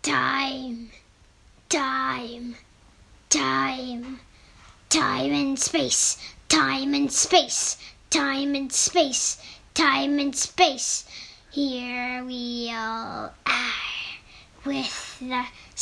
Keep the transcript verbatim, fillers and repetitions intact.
Time, time, time, time and space, time and space, time and space, time and space. Here we all are with the